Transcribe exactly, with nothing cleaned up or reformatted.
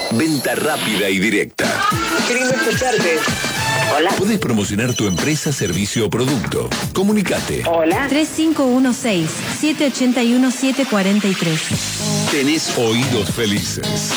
Venta rápida y directa. Qué lindo escucharte. Hola. Podés promocionar tu empresa, servicio o producto. Comunicate. Hola. tres cinco uno seis, siete ocho uno, siete cuatro tres. Tenés oídos felices.